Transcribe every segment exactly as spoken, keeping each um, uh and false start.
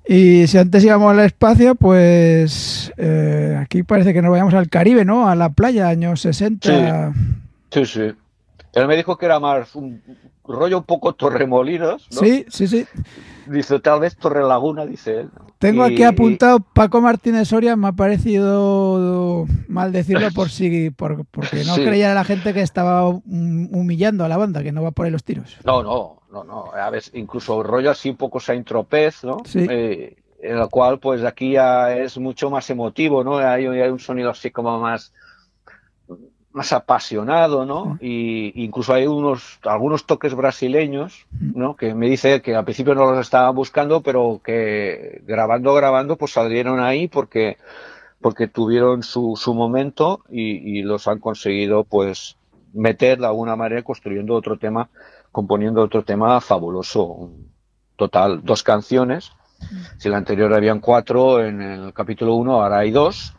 Y si antes íbamos al espacio, pues eh, aquí parece que nos vayamos al Caribe, ¿no? A la playa, años Sí, sesenta. sí, sí. Él me dijo que era más un rollo un poco Torremolinos, ¿no? Sí, sí, sí. Dice, tal vez Torrelaguna, dice él, ¿no? Tengo aquí Y, y apuntado Paco Martínez Soria, me ha parecido mal decirlo por si, por, porque no sí, creía la gente que estaba hum- humillando a la banda, que no va por ahí los tiros. no, no, no, no. A ver, incluso rollo así un poco Saint Tropez, ¿no? Sí, Eh, en el cual, pues aquí ya es mucho más emotivo, ¿no? Hay, hay un sonido así como más, más apasionado, ¿no? Y incluso hay unos, algunos toques brasileños, ¿no? Que me dice que al principio no los estaban buscando, pero que grabando, grabando, pues salieron ahí porque, porque tuvieron su, su momento y, y los han conseguido, pues, meter de alguna manera construyendo otro tema, componiendo otro tema fabuloso. Total, dos canciones. Si la anterior habían cuatro, en el capítulo uno ahora hay dos.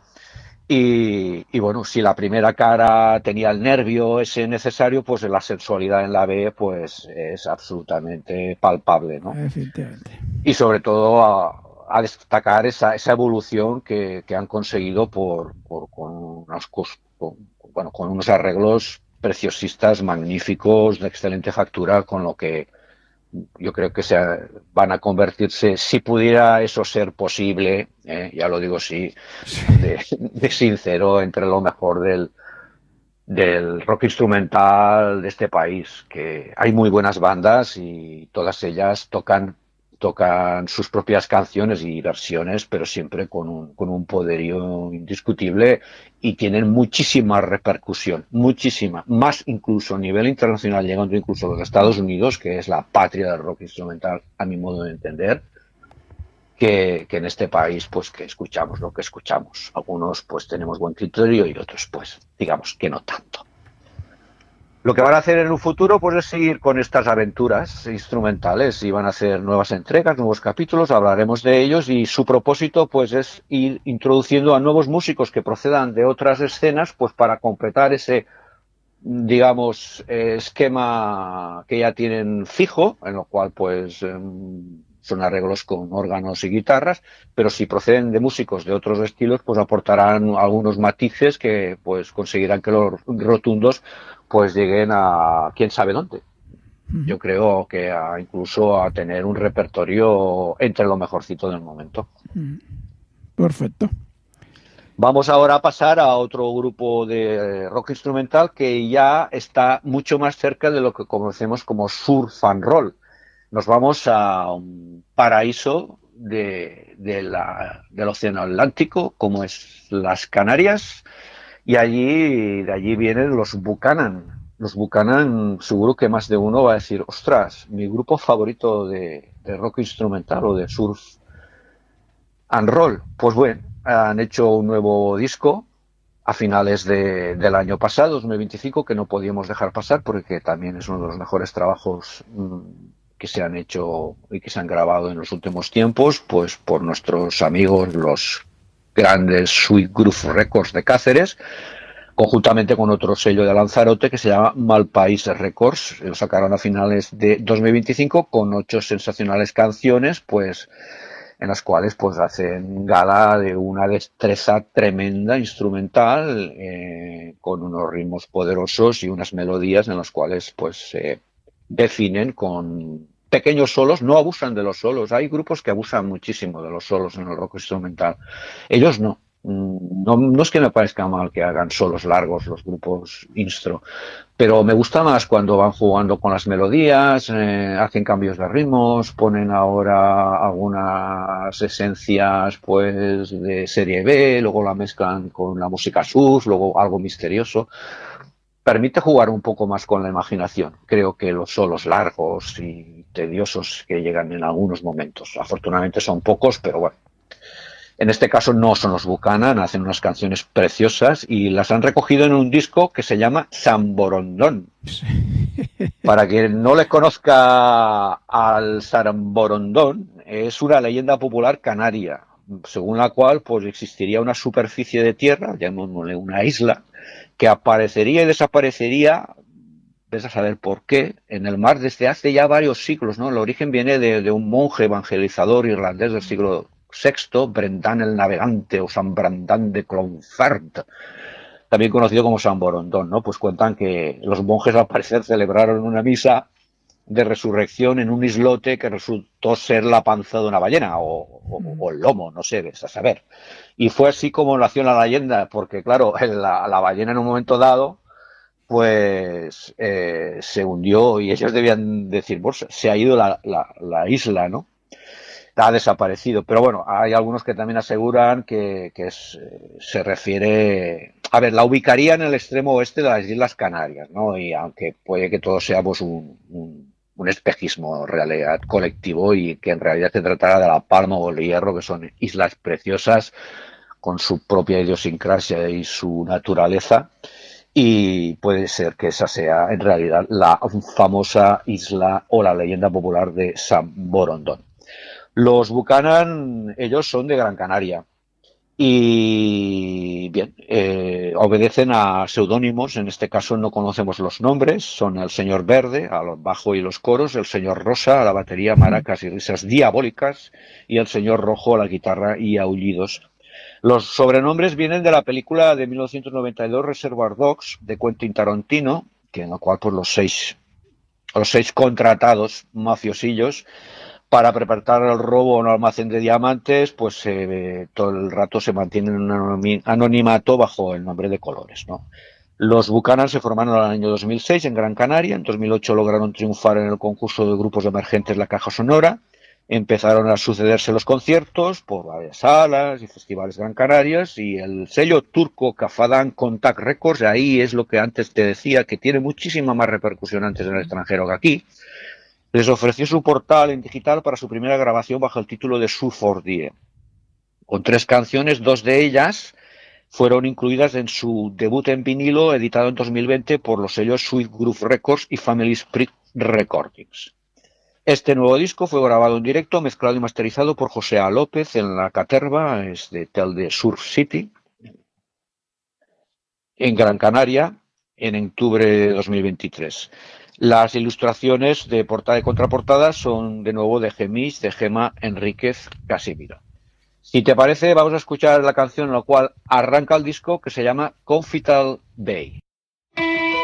Y, y, bueno, si la primera cara tenía el nervio ese necesario, pues la sensualidad en la B pues es absolutamente palpable, ¿no? efectivamente. Y sobre todo a, a destacar esa, esa evolución que, que han conseguido por, por con, unos, con, bueno, con unos arreglos preciosistas, magníficos, de excelente factura, con lo que yo creo que se van a convertirse, si pudiera eso ser posible, eh, ya lo digo sí, de, de sincero, entre lo mejor del, del rock instrumental de este país, que hay muy buenas bandas y todas ellas tocan tocan sus propias canciones y versiones, pero siempre con un, con un poderío indiscutible y tienen muchísima repercusión, muchísima, más incluso a nivel internacional, llegando incluso a los Estados Unidos, que es la patria del rock instrumental, a mi modo de entender, que, que en este país, pues que escuchamos lo que escuchamos. Algunos pues tenemos buen criterio y otros pues digamos que no tanto. Lo que van a hacer en un futuro pues es seguir con estas aventuras instrumentales y van a hacer nuevas entregas, nuevos capítulos, hablaremos de ellos y su propósito pues es ir introduciendo a nuevos músicos que procedan de otras escenas pues para completar ese digamos eh, esquema que ya tienen fijo, en lo cual pues eh, son arreglos con órganos y guitarras, pero si proceden de músicos de otros estilos pues aportarán algunos matices que pues conseguirán que los rotundos pues lleguen a quién sabe dónde. Yo creo que a, incluso a tener un repertorio entre lo mejorcito del momento. Perfecto. Vamos ahora a pasar a otro grupo de rock instrumental que ya está mucho más cerca de lo que conocemos como surf and roll. Nos vamos a un paraíso de, de la, del Océano Atlántico, como es las Canarias, y allí, de allí vienen los Buchanan. Los Buchanan, seguro que más de uno va a decir, ostras, mi grupo favorito de, de rock instrumental o de surf and roll. Pues bueno, han hecho un nuevo disco a finales de, del año pasado, dos mil veinticinco, que no podíamos dejar pasar porque también es uno de los mejores trabajos mmm, que se han hecho y que se han grabado en los últimos tiempos, pues por nuestros amigos los grandes Sweet Groove Records de Cáceres, conjuntamente con otro sello de Lanzarote que se llama Malpaís Records. Lo sacaron a finales de dos mil veinticinco con ocho sensacionales canciones, pues en las cuales pues hacen gala de una destreza tremenda instrumental, eh, con unos ritmos poderosos y unas melodías en las cuales pues se eh, definen con pequeños solos. No abusan de los solos, hay grupos que abusan muchísimo de los solos en el rock instrumental, ellos no. No, no es que me parezca mal que hagan solos largos los grupos instro, pero me gusta más cuando van jugando con las melodías, eh, hacen cambios de ritmos, ponen ahora algunas esencias pues de serie B, luego la mezclan con la música surf, luego algo misterioso. Permite jugar un poco más con la imaginación. Creo que los solos largos y tediosos que llegan en algunos momentos, afortunadamente son pocos, pero bueno. En este caso no son los Buchanan, hacen unas canciones preciosas y las han recogido en un disco que se llama Samborondón. Para quien no les conozca al Samborondón, es una leyenda popular canaria, según la cual pues existiría una superficie de tierra, llamémosle una isla, que aparecería y desaparecería ves a saber por qué, en el mar desde hace ya varios siglos, ¿no? El origen viene de, de un monje evangelizador irlandés del siglo sexto, Brendan el Navegante o San Brandán de Clonfert, también conocido como San Borondón, ¿no? Pues cuentan que los monjes al parecer celebraron una misa de resurrección en un islote que resultó ser la panza de una ballena o, o, o el lomo, no sé, ves a saber. Y fue así como nació la leyenda, porque claro, la, la ballena en un momento dado pues eh, se hundió y ellos debían decir, pues se ha ido la, la, la isla, ¿no? Ha desaparecido. Pero bueno, hay algunos que también aseguran que, que es, se refiere... A ver, la ubicaría en el extremo oeste de las Islas Canarias, ¿no? Y aunque puede que todos seamos un, un, un espejismo realidad colectivo y que en realidad se tratara de La Palma o el Hierro, que son islas preciosas con su propia idiosincrasia y su naturaleza, y puede ser que esa sea en realidad la famosa isla o la leyenda popular de San Borondón. Los Buchanan, ellos son de Gran Canaria y bien, eh, obedecen a seudónimos, en este caso no conocemos los nombres, son el señor Verde al bajo y los coros, el señor Rosa a la batería, maracas y risas diabólicas y el señor Rojo a la guitarra y aullidos. Los sobrenombres vienen de la película de mil novecientos noventa y dos Reservoir Dogs de Quentin Tarantino, que en la cual pues los seis los seis contratados mafiosillos para preparar el robo a un almacén de diamantes, pues eh, todo el rato se mantienen en un anonimato bajo el nombre de colores, ¿no? Los Buchanan se formaron en el año dos mil seis en Gran Canaria, en dos mil ocho lograron triunfar en el concurso de grupos emergentes La Caja Sonora, empezaron a sucederse los conciertos por varias salas y festivales Gran Canarias y el sello turco Kafadan Contact Records, ahí es lo que antes te decía, que tiene muchísima más repercusión antes en el extranjero que aquí, les ofreció su portal en digital para su primera grabación bajo el título de Sur for Die, con tres canciones, dos de ellas fueron incluidas en su debut en vinilo editado en dos mil veinte por los sellos Sweet Groove Records y Family Spirit Recordings. Este nuevo disco fue grabado en directo, mezclado y masterizado por José A. López en la Caterva, es de Tel de Surf City, en Gran Canaria, en octubre de dos mil veintitrés. Las ilustraciones de portada y contraportada son de nuevo de Gemis, de Gema Enríquez Casimiro. Si te parece, vamos a escuchar la canción en la cual arranca el disco, que se llama Confital Bay.